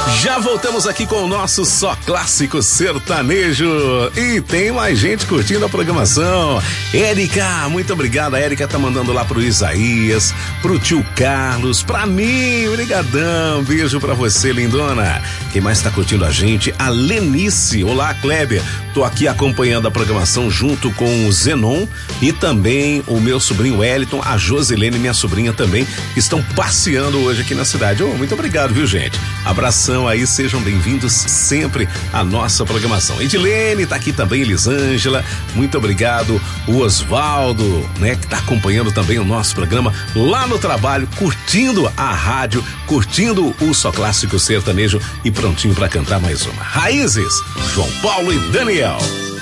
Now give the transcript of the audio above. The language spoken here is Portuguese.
Já voltamos aqui com o nosso Só Clássico Sertanejo e tem mais gente curtindo a programação. Érica, muito obrigado. A Érica tá mandando lá pro Isaías, pro tio Carlos, pra mim, brigadão. Beijo pra você, lindona. Quem mais tá curtindo a gente? A Lenice. Olá, Kleber. Tô aqui acompanhando a programação junto com o Zenon e também o meu sobrinho Wellington, a Josilene, minha sobrinha também, que estão passeando hoje aqui na cidade. Muito obrigado, viu, gente? Abração aí, sejam bem-vindos sempre à nossa programação. Edilene tá aqui também, Elisângela, muito obrigado. O Osvaldo, né, que tá acompanhando também o nosso programa lá no trabalho, curtindo a rádio, curtindo o Só Clássico Sertanejo e prontinho pra cantar mais uma. Raízes, João Paulo e Daniel.